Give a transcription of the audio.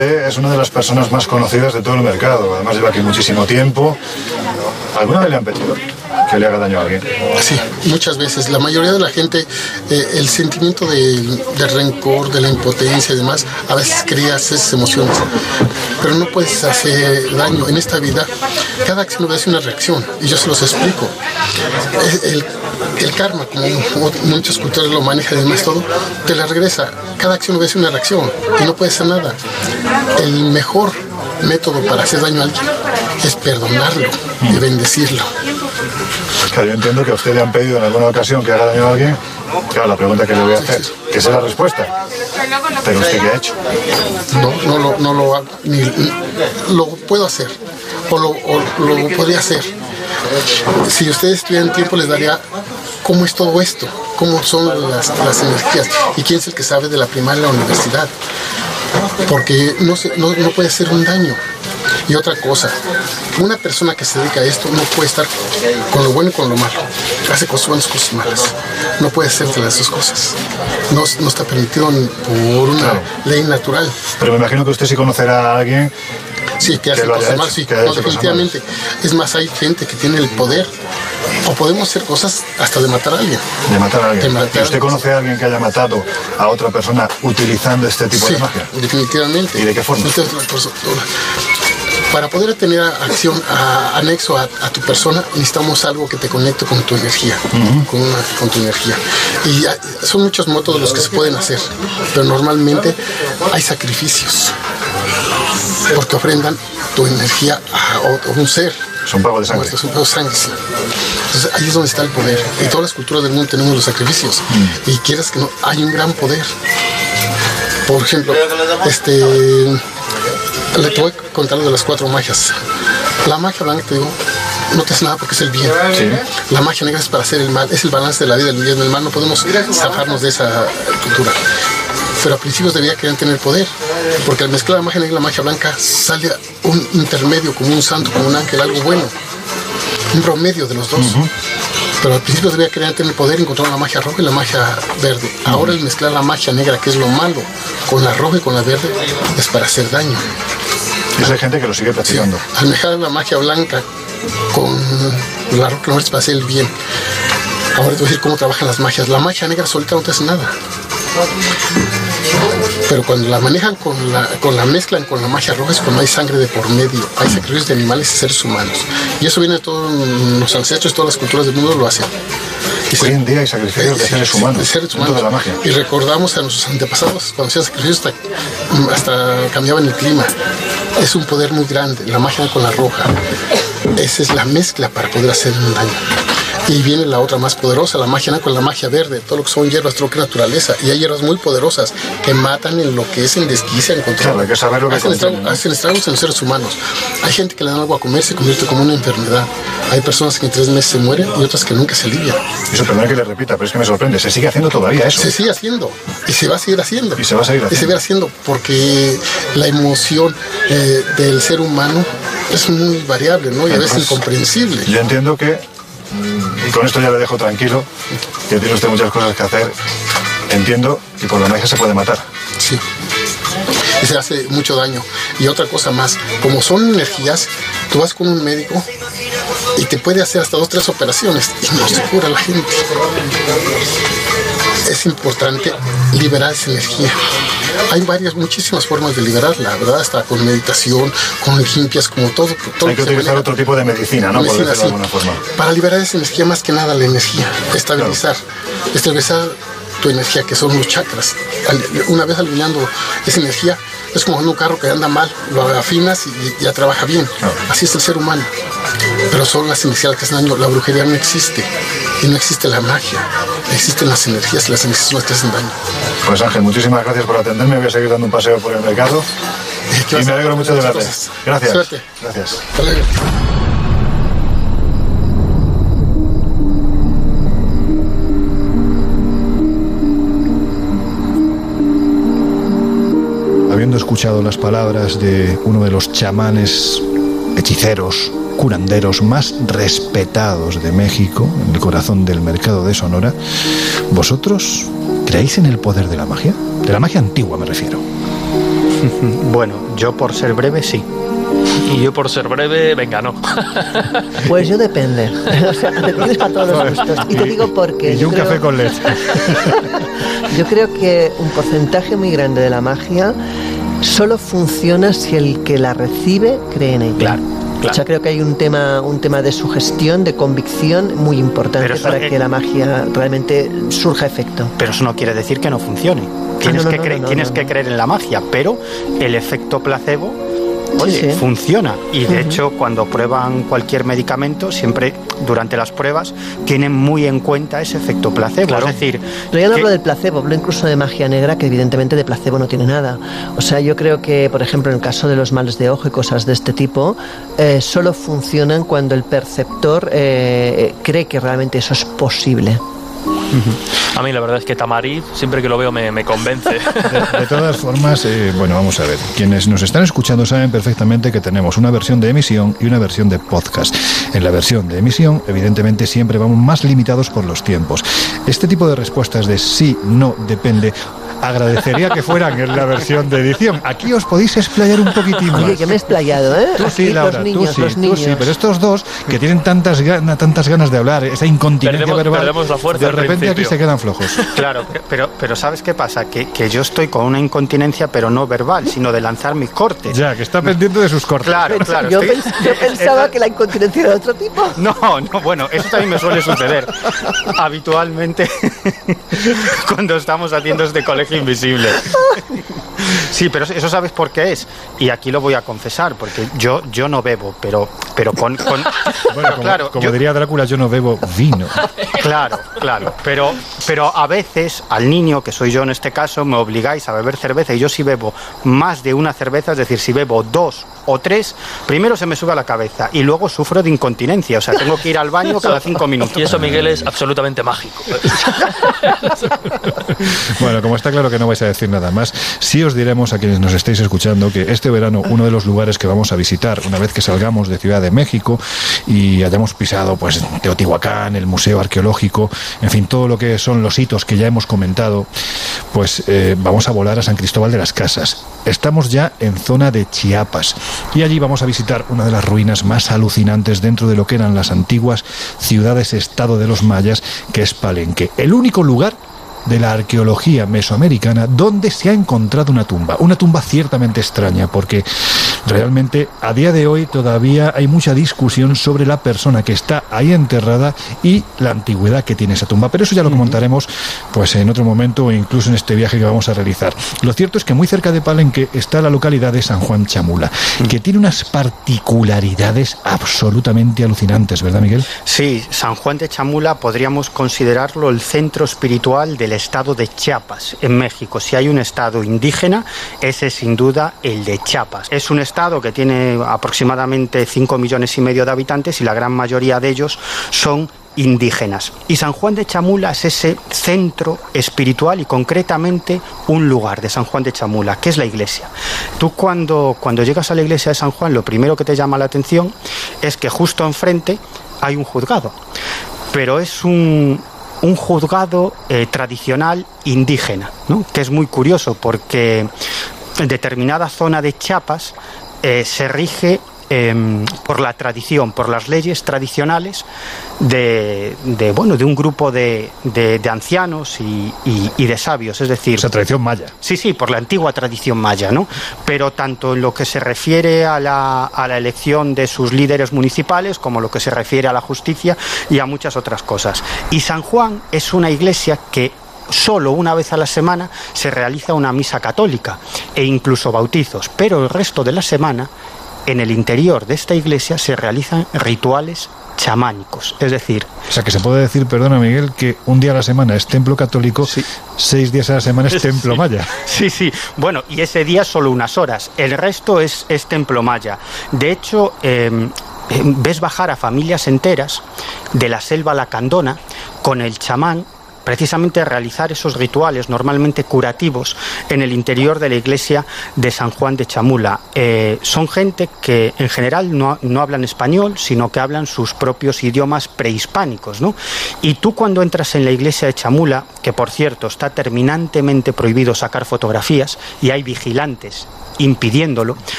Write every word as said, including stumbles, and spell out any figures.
Es una de las personas más conocidas de todo el mercado, además lleva aquí muchísimo tiempo. ¿Alguna vez le han pedido que le haga daño a alguien? Sí, muchas veces. La mayoría de la gente, eh, el sentimiento de, de rencor, de la impotencia y demás, a veces crea esas emociones. Pero no puedes hacer daño. En esta vida, cada acción obedece una reacción, y yo se los explico. El, el karma, como muchas culturas lo manejan y demás todo, te la regresa. Cada acción obedece una reacción, y no puedes hacer nada. El mejor método para hacer daño a alguien es perdonarlo y bendecirlo. Claro, yo entiendo que a usted le han pedido en alguna ocasión que haga daño a alguien. Claro, la pregunta que le voy a hacer, que esa es la respuesta. ¿Pero usted qué ha hecho? No, no lo, no lo hago, ni, ni lo puedo hacer, o lo, o lo podría hacer. Si ustedes tuvieran tiempo les daría cómo es todo esto, cómo son las, las energías, y quién es el que sabe de la primaria en la universidad. Porque no, se, no, no puede hacer un daño. Y otra cosa, una persona que se dedica a esto no puede estar con lo bueno y con lo malo. Hace cosas buenas, cosas malas. No puede hacer de las dos cosas. No, no está permitido por una claro. ley natural. Pero me imagino que usted sí conocerá a alguien sí, que hace que cosas malas. Sí, no, definitivamente. Es más, hay gente que tiene el poder. O podemos hacer cosas hasta de matar a alguien. De matar a alguien. De matar ¿Y usted conoce a alguien que haya matado a otra persona utilizando este tipo sí, de magia? Definitivamente. ¿Y de qué forma? Para poder tener acción a, anexo a, a tu persona, necesitamos algo que te conecte con tu energía, uh-huh. con, una, con tu energía. Y hay, son muchos métodos los que se pueden hacer, pero normalmente hay sacrificios, porque ofrendan tu energía a, a un ser. Es un pago de sangre. Es un pago de sangre, sí. Entonces ahí es donde está el poder. En todas las culturas del mundo tenemos los sacrificios. Mm. Y quieras que no, hay un gran poder. Por ejemplo, este, le te voy a contar de las cuatro magias. La magia blanca, te digo, no te hace nada porque es el bien. Sí. La magia negra es para hacer el mal. Es el balance de la vida, el bien y el mal. No podemos zafarnos de esa cultura. Pero a principios de vida querían tener poder, porque al mezclar la magia negra y la magia blanca sale un intermedio, como un santo, como un ángel, algo bueno, un promedio de los dos. Uh-huh. Pero al principio de vida querían tener poder y encontraron la magia roja y la magia verde. Uh-huh. Ahora el mezclar la magia negra, que es lo malo, con la roja y con la verde, es para hacer daño. Y hay gente que lo sigue practicando. Sí. Al mezclar la magia blanca con la roja es para hacer el bien. Ahora te voy a decir cómo trabajan las magias. La magia negra solita no te hace nada. Pero cuando la manejan con la, con la mezclan con la magia roja es cuando hay sangre de por medio, hay sacrificios de animales y seres humanos. Y eso viene de todos los ancestros, todas las culturas del mundo lo hacen. Y Hoy se, en día hay sacrificios de seres humanos, de seres humanos. De la magia. Y recordamos a nuestros antepasados cuando hacían sacrificios hasta, hasta cambiaban el clima. Es un poder muy grande, la magia con la roja. Esa es la mezcla para poder hacer un daño. Y viene la otra más poderosa, la magia con la magia verde, todo lo que son hierbas, todo lo que es naturaleza. Y hay hierbas muy poderosas que matan, enloquecen, desquician, controlan. Claro, hay que saber lo que hacen, estragos, ¿no? hacen estragos en los seres humanos. Hay gente que le dan algo a comer, se convierte como una enfermedad. Hay personas que en tres meses se mueren y otras que nunca se alivian. Eso tendrá que le repita, pero es que me sorprende. Se sigue haciendo todavía eso. Se sigue haciendo y se va a seguir haciendo. Y se va a seguir haciendo. Y se va a seguir haciendo porque la emoción eh, del ser humano es muy variable, ¿no? Y a veces incomprensible. Yo entiendo que, y con esto ya le dejo tranquilo, que tiene usted muchas cosas que hacer. Entiendo que con la magia se puede matar. Sí. Y se hace mucho daño. Y otra cosa más, como son energías, tú vas con un médico y te puede hacer hasta dos, tres operaciones y no se cura la gente. Es importante liberar esa energía. Hay varias, muchísimas formas de liberarla, ¿verdad? Hasta con meditación, con limpias, como todo. todo Hay que, que utilizar otro tipo de medicina, ¿no? Medicina, por decirlo sí. de alguna forma. Para liberar esa energía, más que nada la energía, estabilizar. Claro. Estabilizar tu energía, que son los chakras. Una vez alineando esa energía, es como un carro que anda mal, lo afinas y ya trabaja bien. Claro. Así es el ser humano. Pero son las iniciales que hacen daño. La brujería no existe. Y no existe la magia. Existen las energías y las energías son las que hacen daño. Pues Ángel, muchísimas gracias por atenderme. Voy a seguir dando un paseo por el mercado. Y me alegro mucho de verte. Gracias. Suerte. Gracias. Hasta luego. Habiendo escuchado las palabras de uno de los chamanes, hechiceros, curanderos más respetados de México, en el corazón del mercado de Sonora, ¿vosotros creéis en el poder de la magia? De la magia antigua me refiero. Bueno, yo por ser breve sí. Y yo por ser breve, venga, no. Pues yo depende. O sea, te tienes para todos los gustos. Y te digo porque... Y un creo, café con leche. Yo creo que un porcentaje muy grande de la magia solo funciona si el que la recibe cree en ella. Claro. Claro. O sea, creo que hay un tema, un tema de sugestión, de convicción muy importante eso, para eh, que la magia realmente surja efecto. Pero eso no quiere decir que no funcione. Tienes, Ah, no, que, no, cre- no, no, tienes no. que creer en la magia, pero el efecto placebo, oye, Sí, sí. funciona. Y de Uh-huh. hecho, cuando prueban cualquier medicamento, siempre durante las pruebas tienen muy en cuenta ese efecto placebo. Claro. Es decir, Pero ya no que- hablo del placebo, hablo incluso de magia negra, que evidentemente de placebo no tiene nada. O sea, yo creo que, por ejemplo, en el caso de los males de ojo y cosas de este tipo, eh, solo funcionan cuando el perceptor eh, cree que realmente eso es posible. A mí la verdad es que Tamariz, siempre que lo veo me, me convence. De, de todas formas, eh, bueno, vamos a ver. Quienes nos están escuchando saben perfectamente que tenemos una versión de emisión y una versión de podcast. En la versión de emisión, evidentemente, siempre vamos más limitados por los tiempos. Este tipo de respuestas de sí, no, depende, agradecería que fueran en la versión de edición. Aquí os podéis explayar un poquitín más. Oye, que me he explayado, ¿eh? Tú sí, Aquí Laura, los niños, tú sí, los tú niños. sí, pero estos dos que tienen tantas ganas, tantas ganas de hablar, esa incontinencia Perdemos- verbal, perdemos la fuerza de al repente aquí principio. se quedan flojos. Claro, pero, pero ¿sabes qué pasa? Que, que yo estoy con una incontinencia, pero no verbal, sino de lanzar mis cortes. Ya, que está pendiente de sus cortes. Claro, claro. yo, estoy- pens- yo pensaba que la incontinencia era de otro tipo. No, no, bueno, eso también me suele suceder habitualmente cuando estamos haciendo este colegio invisible. Sí, pero eso sabes por qué es. Y aquí lo voy a confesar, porque yo, yo no bebo, pero, pero con... con- Bueno, como, claro, como yo- diría Drácula, yo no bebo vino. Claro, claro, pero, pero a veces al niño, que soy yo en este caso, me obligáis a beber cerveza y yo si bebo más de una cerveza, es decir, si bebo dos o tres, primero se me sube a la cabeza y luego sufro de incontinencia, o sea, tengo que ir al baño cada cinco minutos. Y eso, Miguel, es absolutamente mágico. Bueno, como está claro que no vais a decir nada más, sí os diremos a quienes nos estéis escuchando que este verano uno de los lugares que vamos a visitar una vez que salgamos de Ciudad de México y hayamos pisado pues Teotihuacán, el Museo Arqueológico, en fin, todo lo que son los hitos que ya hemos comentado, pues eh, vamos a volar a San Cristóbal de las Casas. Estamos ya en zona de Chiapas y allí vamos a visitar una de las ruinas más alucinantes dentro de lo que eran las antiguas ciudades-estado de los mayas, que es Palenque, el único lugar de la arqueología mesoamericana donde se ha encontrado una tumba, una tumba ciertamente extraña, porque realmente a día de hoy todavía hay mucha discusión sobre la persona que está ahí enterrada y la antigüedad que tiene esa tumba, pero eso ya lo comentaremos pues en otro momento o incluso en este viaje que vamos a realizar. Lo cierto es que muy cerca de Palenque está la localidad de San Juan Chamula, que tiene unas particularidades absolutamente alucinantes, ¿verdad, Miguel? Sí, San Juan de Chamula podríamos considerarlo el centro espiritual del estado de Chiapas, en México. Si hay un estado indígena, ese es sin duda el de Chiapas. Es un estado que tiene aproximadamente cinco millones y medio de habitantes y la gran mayoría de ellos son indígenas. Y San Juan de Chamula es ese centro espiritual y concretamente un lugar de San Juan de Chamula, que es la iglesia. Tú cuando, cuando llegas a la iglesia de San Juan, lo primero que te llama la atención es que justo enfrente hay un juzgado, pero es un... un juzgado eh, tradicional indígena, ¿no? Que es muy curioso porque en determinada zona de Chiapas eh, se rige eh, por la tradición, por las leyes tradicionales de, de, bueno, de un grupo de, de, de ancianos y, y, y de sabios, es decir... Esa tradición maya. Sí, sí, por la antigua tradición maya, ¿no? Pero tanto en lo que se refiere a la, a la elección de sus líderes municipales, como lo que se refiere a la justicia y a muchas otras cosas. Y San Juan es una iglesia que solo una vez a la semana se realiza una misa católica e incluso bautizos, pero el resto de la semana, en el interior de esta iglesia se realizan rituales chamánicos, es decir... O sea, que se puede decir, perdona Miguel, que un día a la semana es templo católico, Sí. seis días a la semana es templo Sí. maya. Sí, sí. Bueno, y ese día solo unas horas. El resto es, es templo maya. De hecho, eh, eh, ves bajar a familias enteras de la selva lacandona con el chamán, precisamente realizar esos rituales normalmente curativos en el interior de la iglesia de San Juan de Chamula. Eh, son gente que en general no, no hablan español, sino que hablan sus propios idiomas prehispánicos, ¿no? Y tú cuando entras en la iglesia de Chamula, que por cierto está terminantemente prohibido sacar fotografías y hay vigilantes impidiéndolo,